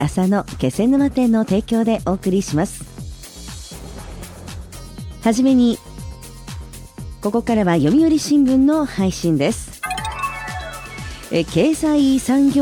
朝の気仙沼店の提供でお送りします。はじめに、ここからは読売新聞の配信です。経済産業